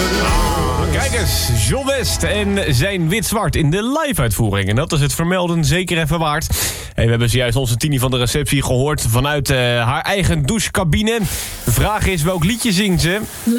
Kijk eens, John West en zijn wit-zwart in de live-uitvoering. En dat is het vermelden zeker even waard. Hey, we hebben zojuist onze Tini van de receptie gehoord vanuit haar eigen douchecabine. De vraag is, welk liedje zingt ze?